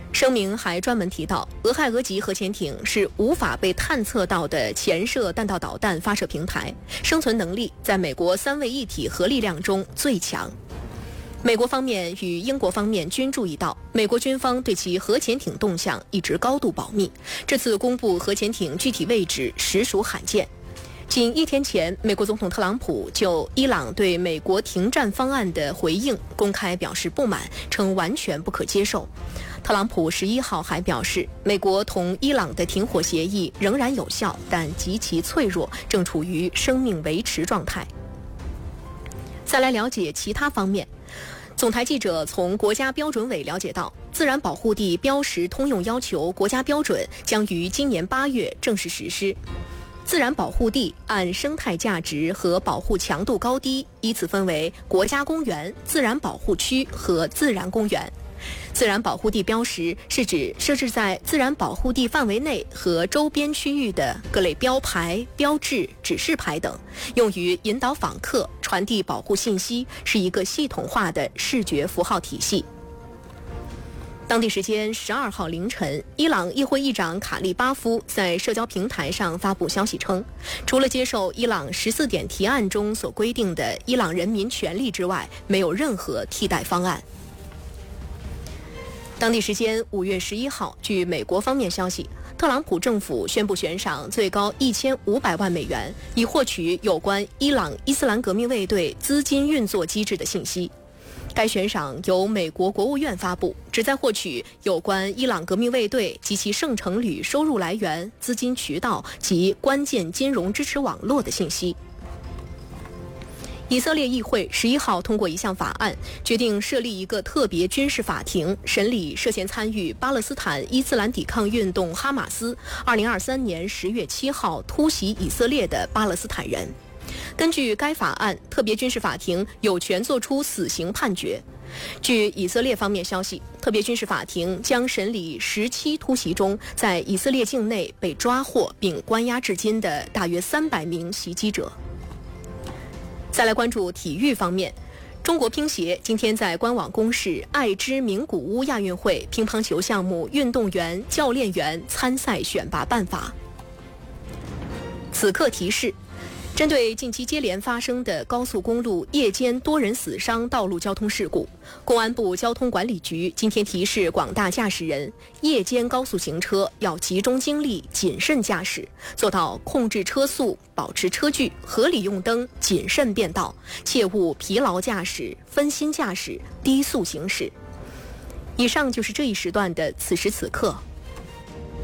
声明还专门提到，俄亥俄级核潜艇是无法被探测到的潜射弹道导弹发射平台，生存能力在美国三位一体核力量中最强。美国方面与英国方面均注意到，美国军方对其核潜艇动向一直高度保密，这次公布核潜艇具体位置实属罕见。仅1天前，美国总统特朗普就伊朗对美国停战方案的回应公开表示不满，称完全不可接受。特朗普11号还表示，美国同伊朗的停火协议仍然有效，但极其脆弱，正处于生命维持状态。再来了解其他方面。总台记者从国家标准委了解到，自然保护地标识通用要求国家标准将于今年8月正式实施。自然保护地按生态价值和保护强度高低依次分为国家公园、自然保护区和自然公园。自然保护地标识是指设置在自然保护地范围内和周边区域的各类标牌、标志、指示牌等，用于引导访客、传递保护信息，是一个系统化的视觉符号体系。当地时间12号凌晨，伊朗议会议长卡利巴夫在社交平台上发布消息称，除了接受伊朗14点提案中所规定的伊朗人民权利之外，没有任何替代方案。当地时间5月11号，据美国方面消息，特朗普政府宣布悬赏最高1500万美元，以获取有关伊朗伊斯兰革命卫队资金运作机制的信息。该悬赏由美国国务院发布，旨在获取有关伊朗革命卫队及其圣城旅收入来源、资金渠道及关键金融支持网络的信息。以色列议会11号通过一项法案，决定设立一个特别军事法庭，审理涉嫌参与巴勒斯坦伊斯兰抵抗运动哈马斯2023年10月7号突袭以色列的巴勒斯坦人。根据该法案，特别军事法庭有权作出死刑判决。据以色列方面消息，特别军事法庭将审理17突袭中在以色列境内被抓获并关押至今的大约300名袭击者。再来关注体育方面，中国乒协今天在官网公示爱知名古屋亚运会乒乓球项目运动员、教练员参赛选拔办法。此刻提示，针对近期接连发生的高速公路夜间多人死伤道路交通事故，公安部交通管理局今天提示广大驾驶人，夜间高速行车要集中精力谨慎驾驶，做到控制车速、保持车距、合理用灯、谨慎变道，切勿疲劳驾驶、分心驾驶、低速行驶。以上就是这一时段的此时此刻。